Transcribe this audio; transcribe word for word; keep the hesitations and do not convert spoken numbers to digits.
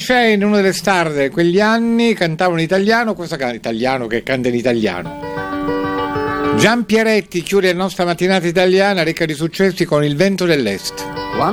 Chain, una delle star di quegli anni, cantava in italiano, questa canta italiano che canta in italiano. Gian Pieretti chiude la nostra mattinata italiana ricca di successi con Il vento dell'est.